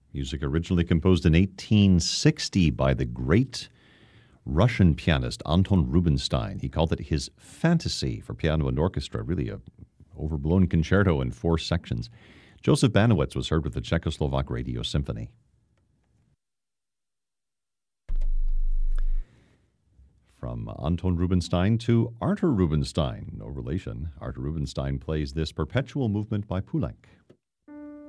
Music originally composed in 1860 by the great Russian pianist Anton Rubinstein. He called it his fantasy for piano and orchestra, really a overblown concerto in 4 sections. Joseph Banowitz was heard with the Czechoslovak Radio Symphony. From Anton Rubinstein to Artur Rubinstein, no relation. Artur Rubinstein plays this Perpetual Movement by Poulenc.